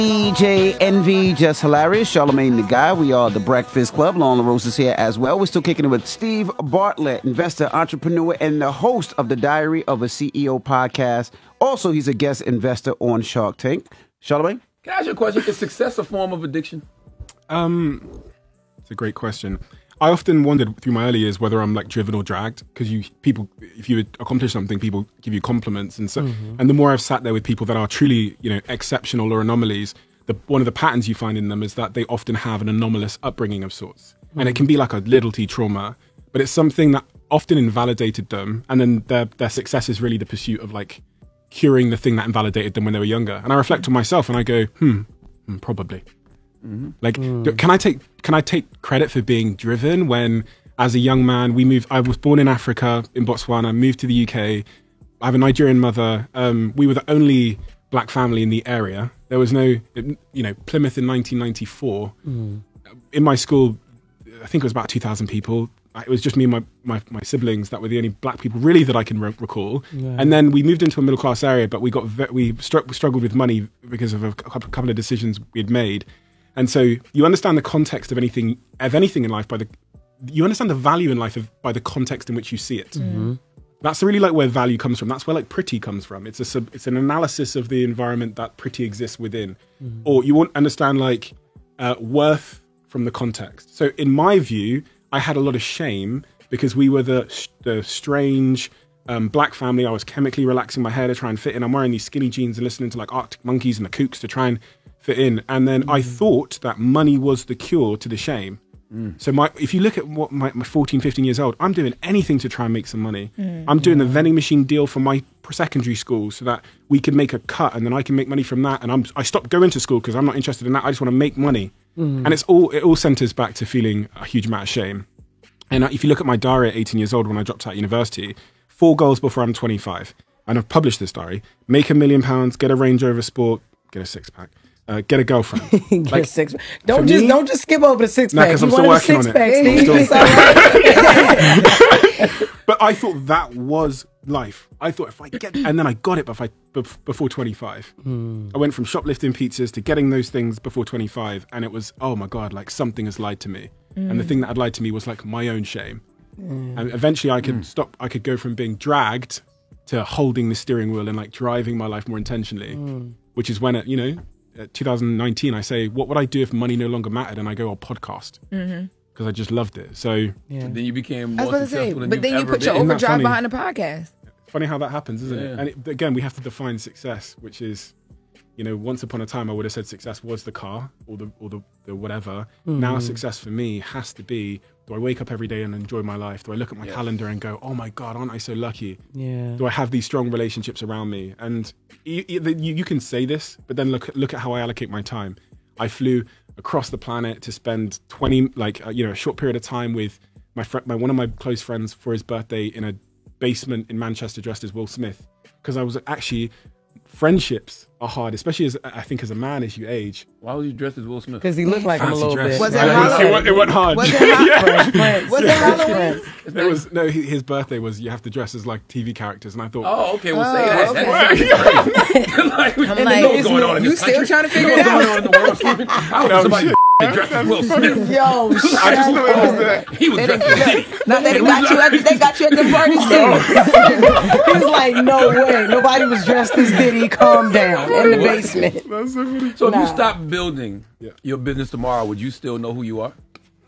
DJ Envy, just hilarious. Charlemagne the Guy. We are the Breakfast Club. Lauren LaRose is here as well. We're still kicking it with Steve Bartlett, investor, entrepreneur, and the host of the Diary of a CEO podcast. Also, he's a guest investor on Shark Tank. Charlemagne? Can I ask you a question? Is success a form of addiction? It's a great question. I often wondered through my early years whether I'm like driven or dragged, because if you accomplish something, people give you compliments, and so and the more I've sat there with people that are truly exceptional or anomalies, one of the patterns you find in them is that they often have an anomalous upbringing of sorts, and it can be like a little t trauma, but it's something that often invalidated them, and then their success is really the pursuit of like curing the thing that invalidated them when they were younger. And I reflect on myself and I go, probably. Can I take credit for being driven when, as a young man, I was born in Africa, in Botswana, moved to the UK. I have a Nigerian mother. We were the only black family in the area. There was no, Plymouth in 1994. In my school, I think it was about 2,000 people. It was just me and my siblings that were the only black people really that I can recall. Yeah. And then we moved into a middle class area, but we struggled with money because of a couple of decisions we had made. And so you understand the context of anything in life you understand the value in life by the context in which you see it. Mm-hmm. That's really like where value comes from. That's where like pretty comes from. It's an analysis of the environment that pretty exists within. Mm-hmm. Or you won't understand like worth from the context. So in my view, I had a lot of shame because we were the strange black family. I was chemically relaxing my hair to try and fit in. I'm wearing these skinny jeans and listening to like Arctic Monkeys and the Kooks to try and fit in. And then I thought that money was the cure to the shame. So if you look at what my 14, 15 years old, I'm doing anything to try and make some money. I'm doing the vending machine deal for my secondary school so that we can make a cut and then I can make money from that. And I stopped going to school because I'm not interested in that. I just want to make money. And it all centers back to feeling a huge amount of shame. And if you look at my diary at 18 years old when I dropped out of university, 4 goals before I'm 25. And I've published this diary. Make £1 million, get a Range Rover Sport, get a 6-pack. Get a girlfriend. Get a six. Don't just skip over the 6-pack. Because I'm still working on it. But I thought that was life. I thought if I get, and then I got it before 25. I went from shoplifting pizzas to getting those things before 25, and it was, oh my God, like something has lied to me. And the thing that had lied to me was like my own shame. And eventually I could go from being dragged to holding the steering wheel and like driving my life more intentionally, which is when 2019, I say, what would I do if money no longer mattered? And I go, podcast. Because I just loved it. So then you became more successful but then you put your overdrive behind the podcast. Funny how that happens, isn't it? And again, we have to define success, which is, once upon a time I would have said success was the car or the whatever. Now success for me has to be, do I wake up every day and enjoy my life? Do I look at my calendar and go, oh my God, aren't I so lucky? Yeah. Do I have these strong relationships around me? And you can say this, but then look at how I allocate my time. I flew across the planet to spend a short period of time with one of my close friends for his birthday in a basement in Manchester dressed as Will Smith. Because I was actually, friendships are hard, especially as a man as you age. Why was you dressed as Will Smith? Because he looked like him a little bit. Was it Halloween? It went hard. Was it Halloween? It was his birthday was you have to dress as like TV characters, and I thought, oh, okay, well say that. I'm like, what's going on in you this still country? trying to figure it What's going out? on in the world, Stephen? How did somebody dressed as Will Smith? Yo, I just thought it was that. He was dressed as Diddy. Not that they got you at the party too. he was like, no way. Nobody was dressed as Diddy. Calm down in the basement. That's so funny. So if you stopped building your business tomorrow, would you still know who you are?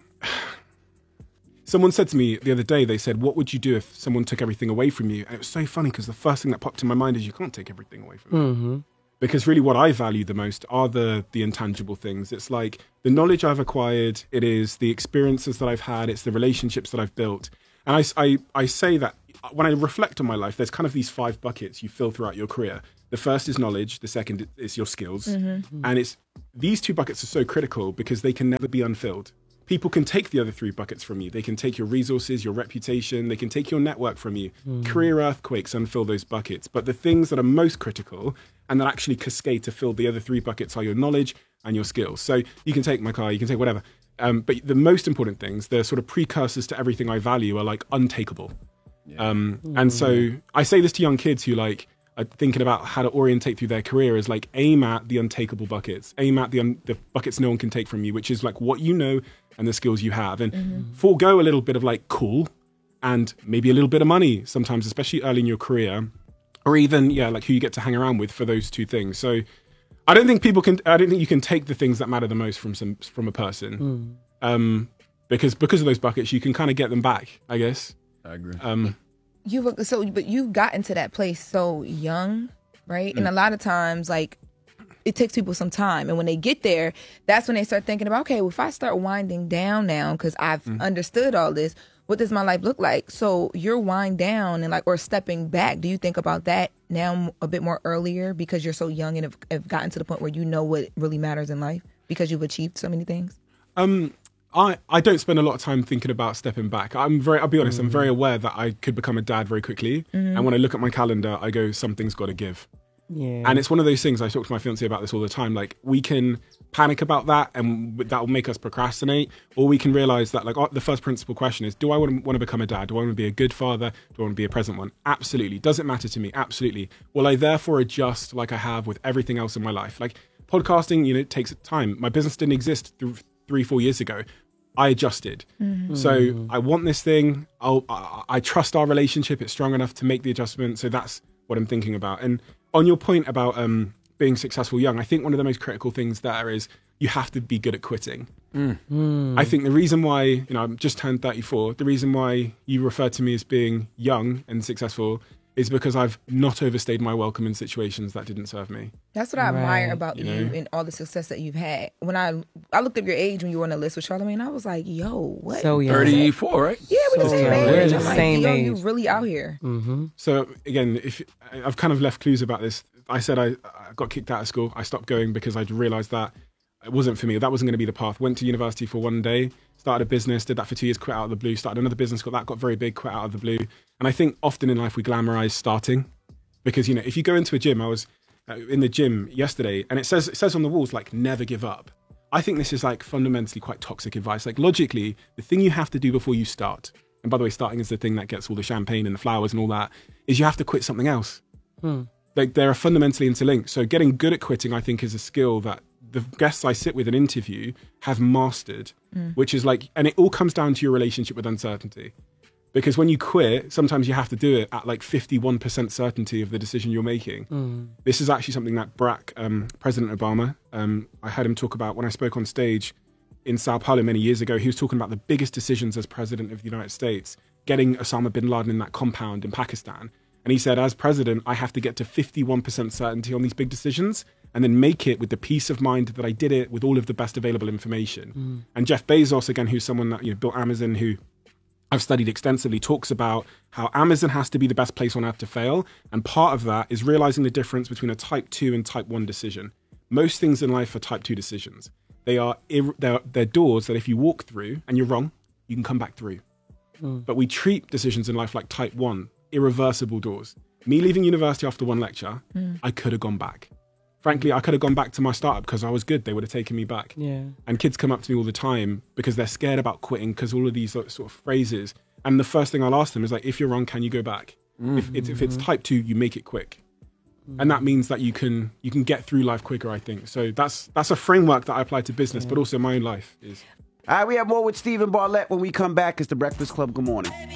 Someone said to me the other day, they said, what would you do if someone took everything away from you? And it was so funny because the first thing that popped in my mind is you can't take everything away from me. Because really what I value the most are the intangible things. It's like the knowledge I've acquired, it is the experiences that I've had, it's the relationships that I've built. And I say that when I reflect on my life, there's kind of these 5 buckets you fill throughout your career. The first is knowledge, the second is your skills. And these 2 buckets are so critical because they can never be unfilled. People can take the other 3 buckets from you. They can take your resources, your reputation, they can take your network from you. Career earthquakes unfill those buckets. But the things that are most critical and that actually cascade to fill the other 3 buckets are your knowledge and your skills. So you can take my car, you can take whatever. But the most important things, the sort of precursors to everything I value are like untakeable. And so I say this to young kids who like, are thinking about how to orientate through their career is like aim at the untakeable buckets, aim at the buckets no one can take from you, which is like what you know and the skills you have, and forego a little bit of like cool and maybe a little bit of money sometimes, especially early in your career, or even like who you get to hang around with for those two things. So I don't think you can take the things that matter the most from a person, because of those buckets you can kind of get them back, I guess. I agree. But you got into that place so young, right? And a lot of times, like, it takes people some time, and when they get there, that's when they start thinking about, okay, well, if I start winding down now because I've understood all this, what does my life look like? So you're wind down and or stepping back. Do you think about that now a bit more earlier because you're so young and have gotten to the point where you know what really matters in life because you've achieved so many things? I don't spend a lot of time thinking about stepping back. I'll be honest, I'm very aware that I could become a dad very quickly. And when I look at my calendar, I go, something's got to give. Yeah. And it's one of those things, I talk to my fiancé about this all the time, like we can panic about that and that will make us procrastinate, or we can realize that like the first principal question is, do I want to become a dad? Do I want to be a good father? Do I want to be a present one? Absolutely. Does it matter to me? Absolutely. Will I therefore adjust like I have with everything else in my life? Like podcasting, takes time. My business didn't exist 3-4 years ago. I adjusted. So I want this thing. I trust our relationship. It's strong enough to make the adjustment. So that's what I'm thinking about. And on your point about being successful young, I think one of the most critical things there is you have to be good at quitting. I think the reason why, I'm just turned 34, the reason why you refer to me as being young and successful is because I've not overstayed my welcome in situations that didn't serve me. That's what I admire about you and all the success that you've had. When I looked up your age when you were on the list with Charlamagne, I was like, yo, what? So young. 34, right? Yeah, we're the same age. We're the I'm like, same yo, age. you really out here. So again, if I've kind of left clues about this. I said I got kicked out of school. I stopped going because I realized that it wasn't for me. That wasn't going to be the path. Went to university for one day, started a business, did that for 2 years, quit out of the blue, started another business, got very big, quit out of the blue. And I think often in life we glamorize starting. Because, if you go into a gym, I was in the gym yesterday and it says on the walls, like, never give up. I think this is like fundamentally quite toxic advice. Like logically, the thing you have to do before you start, and by the way, starting is the thing that gets all the champagne and the flowers and all that, is you have to quit something else. Like they're fundamentally interlinked. So getting good at quitting, I think, is a skill that the guests I sit with and interview have mastered, which is like, and it all comes down to your relationship with uncertainty. Because when you quit, sometimes you have to do it at like 51% certainty of the decision you're making. This is actually something that President Obama, I heard him talk about when I spoke on stage in Sao Paulo many years ago. He was talking about the biggest decisions as president of the United States, getting Osama bin Laden in that compound in Pakistan. And he said, as president, I have to get to 51% certainty on these big decisions and then make it with the peace of mind that I did it with all of the best available information. And Jeff Bezos, again, who's someone that built Amazon, who I've studied extensively, talks about how Amazon has to be the best place on earth to fail. And part of that is realizing the difference between a type 2 and type 1 decision. Most things in life are type 2 decisions. They're doors that if you walk through and you're wrong, you can come back through. But we treat decisions in life like type 1, irreversible doors. Me leaving university after one lecture, I could have gone back. Frankly, I could have gone back to my startup because I was good. They would have taken me back. Yeah. And kids come up to me all the time because they're scared about quitting because all of these sort of phrases. And the first thing I'll ask them is like, if you're wrong, can you go back? If it's type 2, you make it quick. And that means that you can get through life quicker, I think. So that's a framework that I apply to business, but also my own life is. All right, we have more with Steven Bartlett when we come back. It's The Breakfast Club. Good morning.